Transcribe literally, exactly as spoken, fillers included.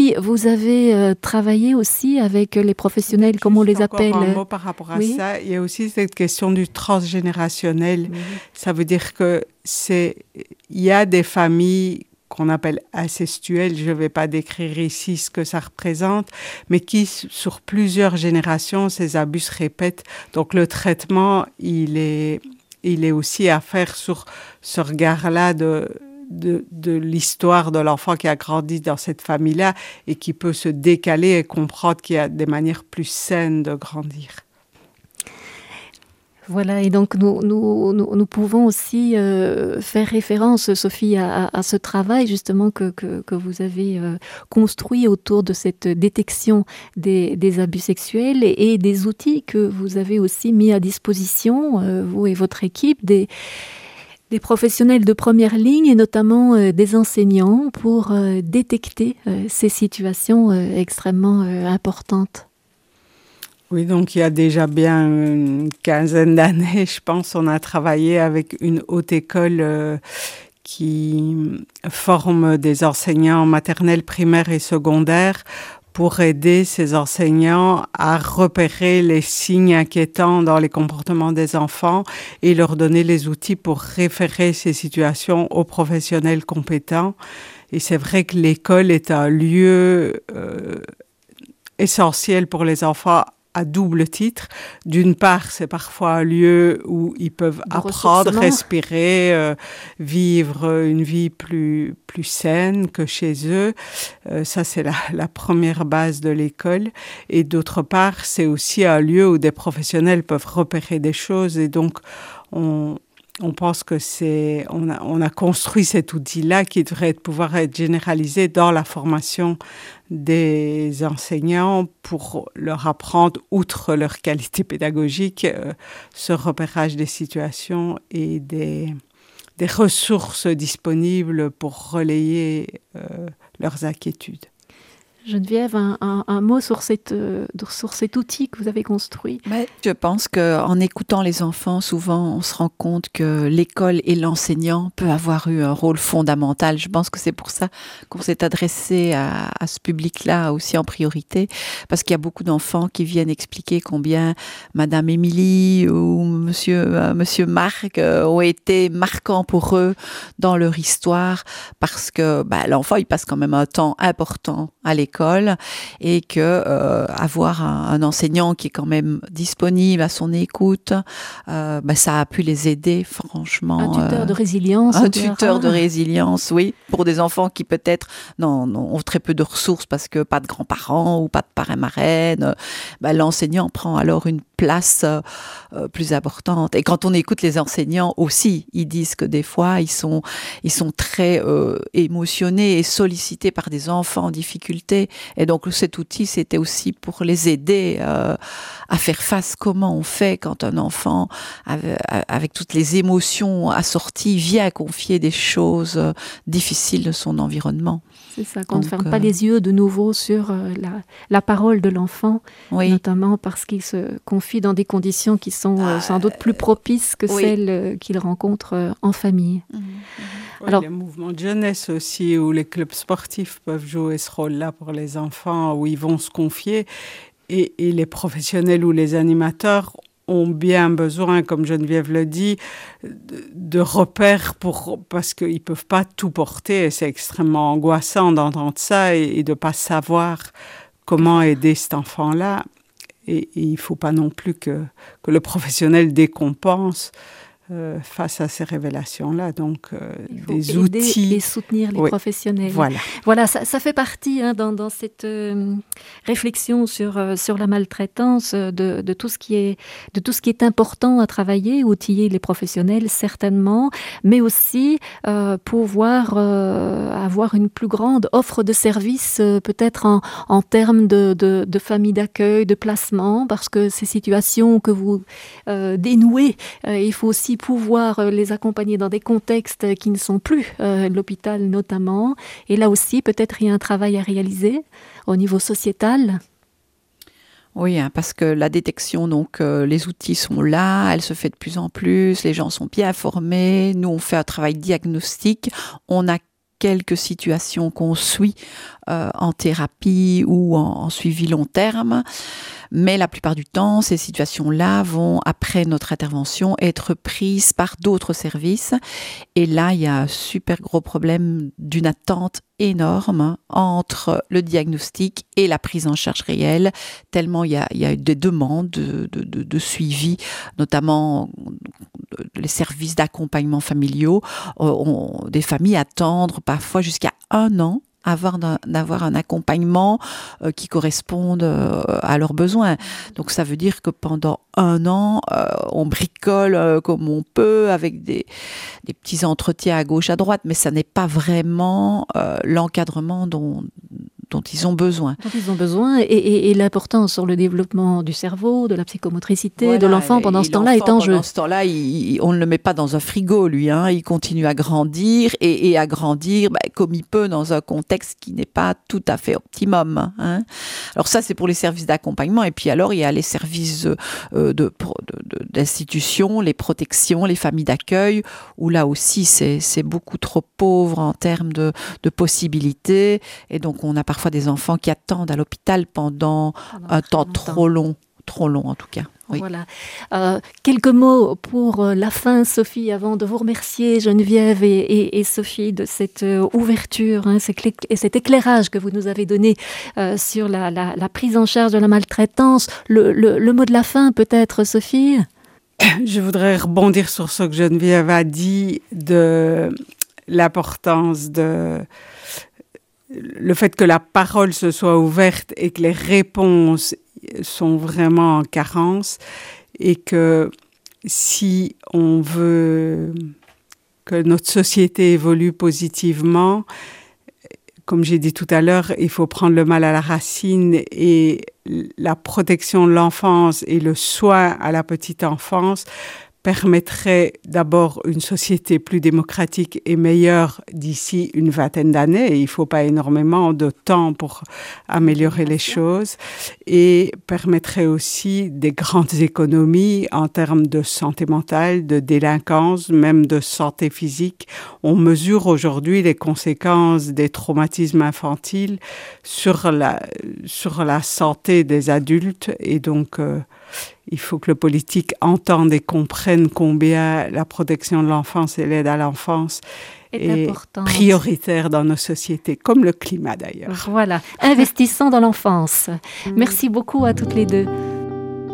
Vous avez euh, travaillé aussi avec les professionnels, comme on les appelle. Encore un mot par rapport à oui. ça. Il y a aussi cette question du transgénérationnel. Oui. Ça veut dire que c'est, il y a des familles qu'on appelle incestuelles. Je ne vais pas décrire ici ce que ça représente, mais qui, sur plusieurs générations, ces abus se répètent. Donc le traitement, il est, il est aussi à faire sur ce regard-là de De, de l'histoire de l'enfant qui a grandi dans cette famille-là et qui peut se décaler et comprendre qu'il y a des manières plus saines de grandir. Voilà, et donc nous, nous, nous, nous pouvons aussi euh, faire référence, Sophie, à, à ce travail justement que, que, que vous avez euh, construit autour de cette détection des, des abus sexuels et, et des outils que vous avez aussi mis à disposition, euh, vous et votre équipe, des des professionnels de première ligne et notamment euh, des enseignants pour euh, détecter euh, ces situations euh, extrêmement euh, importantes. Oui, donc il y a déjà bien une quinzaine d'années, je pense, on a travaillé avec une haute école euh, qui forme des enseignants maternels, primaires et secondaires pour aider ces enseignants à repérer les signes inquiétants dans les comportements des enfants et leur donner les outils pour référer ces situations aux professionnels compétents. Et c'est vrai que l'école est un lieu euh, essentiel pour les enfants à double titre. D'une part, c'est parfois un lieu où ils peuvent de apprendre, respirer, euh, vivre une vie plus, plus saine que chez eux. Euh, ça, c'est la, la première base de l'école. Et d'autre part, c'est aussi un lieu où des professionnels peuvent repérer des choses. Et donc, on... On pense que c'est, on a, on a construit cet outil-là qui devrait pouvoir être généralisé dans la formation des enseignants pour leur apprendre, outre leur qualité pédagogique, euh, ce repérage des situations et des, des ressources disponibles pour relayer euh, leurs inquiétudes. Geneviève, un, un, un mot sur, cette, euh, sur cet outil que vous avez construit. Mais je pense qu'en écoutant les enfants, souvent, on se rend compte que l'école et l'enseignant peuvent avoir eu un rôle fondamental. Je pense que c'est pour ça qu'on s'est adressé à, à ce public-là aussi en priorité, parce qu'il y a beaucoup d'enfants qui viennent expliquer combien Madame Émilie ou Monsieur, euh, Monsieur Marc euh, ont été marquants pour eux dans leur histoire, parce que bah, l'enfant, il passe quand même un temps important à l'école. École, et que euh, avoir un, un enseignant qui est quand même disponible à son écoute, euh, bah, ça a pu les aider franchement. Un tuteur euh, de résilience. Un tuteur de résilience, oui, pour des enfants qui peut-être non, non, ont très peu de ressources parce que pas de grands-parents ou pas de parrain-marraine. Bah, l'enseignant prend alors une place euh, plus importante. Et quand on écoute les enseignants aussi, ils disent que des fois, ils sont, ils sont très euh, émotionnés et sollicités par des enfants en difficulté. Et donc, cet outil, c'était aussi pour les aider euh, à faire face. Comment on fait quand un enfant, avec, avec toutes les émotions assorties, vient confier des choses euh, difficiles de son environnement. C'est ça, qu'on ne ferme euh... pas les yeux de nouveau sur euh, la, la parole de l'enfant, oui. Notamment parce qu'il se confie dans des conditions qui sont euh, sans doute plus propices que oui. celles euh, qu'il rencontre euh, en famille. Mmh. Oui, alors, les mouvements de jeunesse aussi, où les clubs sportifs peuvent jouer ce rôle-là pour les enfants, où ils vont se confier, et, et les professionnels ou les animateurs ont bien besoin, comme Geneviève le dit, de, de repères pour, parce qu'ils ne peuvent pas tout porter, et c'est extrêmement angoissant d'entendre ça et, et de ne pas savoir comment aider cet enfant-là. Et, et il ne faut pas non plus que, que le professionnel décompense euh, face à ces révélations-là. Donc, euh, des outils... et soutenir les oui. professionnels. Voilà, voilà ça, ça fait partie hein, dans, dans cette euh, réflexion sur, euh, sur la maltraitance, de, de, tout ce qui est, de tout ce qui est important à travailler, outiller les professionnels, certainement, mais aussi euh, pouvoir euh, avoir une plus grande offre de services, euh, peut-être en, en termes de, de, de famille d'accueil, de placement, parce que ces situations que vous euh, dénouez, euh, il faut aussi pouvoir les accompagner dans des contextes qui ne sont plus euh, l'hôpital notamment. Et là aussi, peut-être il y a un travail à réaliser au niveau sociétal. Oui, hein, parce que la détection, donc euh, les outils sont là, elle se fait de plus en plus, les gens sont bien informés, nous on fait un travail diagnostique, on a quelques situations qu'on suit euh, en thérapie ou en, en suivi long terme. Mais la plupart du temps, ces situations-là vont, après notre intervention, être prises par d'autres services. Et là, il y a un super gros problème d'une attente énorme entre le diagnostic et la prise en charge réelle, tellement il y a, il y a des demandes de, de, de, de suivi, notamment les services d'accompagnement familiaux. On, des familles attendent parfois jusqu'à un an avoir d'avoir un accompagnement euh, qui corresponde euh, à leurs besoins. Donc ça veut dire que pendant un an, euh, on bricole euh, comme on peut avec des, des petits entretiens à gauche, à droite, mais ça n'est pas vraiment euh, l'encadrement dont dont ils ont besoin. Dont ils ont besoin, et, et, et l'importance sur le développement du cerveau, de la psychomotricité, voilà, de l'enfant pendant ce temps-là est en jeu. Pendant ce temps-là, il, il, on ne le met pas dans un frigo, lui. Hein. Il continue à grandir, et, et à grandir bah, comme il peut dans un contexte qui n'est pas tout à fait optimum. Hein. Alors ça, c'est pour les services d'accompagnement. Et puis alors, il y a les services euh, de, de, de, d'institutions, les protections, les familles d'accueil, où là aussi, c'est, c'est beaucoup trop pauvre en termes de, de possibilités. Et donc, on a parfois des enfants qui attendent à l'hôpital pendant, pendant un temps longtemps. trop long, trop long en tout cas. Oui. Voilà. Euh, quelques mots pour la fin, Sophie, avant de vous remercier, Geneviève et, et, et Sophie, de cette ouverture hein, et cet éclairage que vous nous avez donné euh, sur la, la, la prise en charge de la maltraitance. Le, le, le mot de la fin, peut-être, Sophie ? Je voudrais rebondir sur ce que Geneviève a dit de l'importance de... le fait que la parole se soit ouverte et que les réponses sont vraiment en carence, et que si on veut que notre société évolue positivement, comme j'ai dit tout à l'heure, il faut prendre le mal à la racine, et la protection de l'enfance et le soin à la petite enfance permettrait d'abord une société plus démocratique et meilleure d'ici une vingtaine d'années. Et il ne faut pas énormément de temps pour améliorer les choses, et permettrait aussi des grandes économies en termes de santé mentale, de délinquance, même de santé physique. On mesure aujourd'hui les conséquences des traumatismes infantiles sur la, sur la santé des adultes, et donc euh, il faut que le politique entende et comprenne combien la protection de l'enfance et l'aide à l'enfance est, est prioritaire dans nos sociétés, comme le climat d'ailleurs. Voilà, investissons dans l'enfance. Merci beaucoup à toutes les deux.